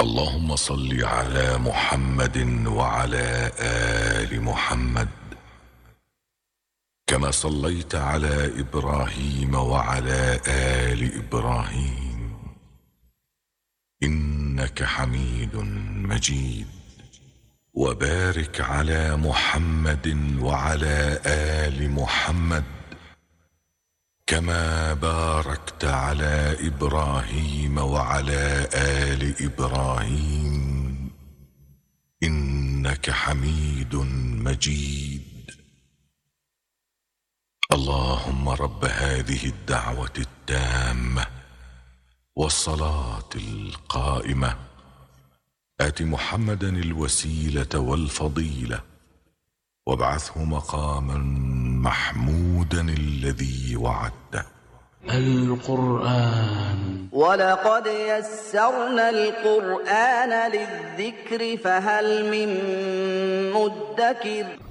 اللهم صل على محمد وعلى آل محمد كما صليت على إبراهيم وعلى آل إبراهيم إنك حميد مجيد. وبارك على محمد وعلى آل محمد كما باركت على إبراهيم وعلى آل إبراهيم إنك حميد مجيد. اللهم رب هذه الدعوة التامة والصلاة القائمة آت محمدا الوسيلة والفضيلة وابعثه مقاما محمودا الذي وعدته. القرآن ولقد يسرنا القرآن للذكر فهل من مدكر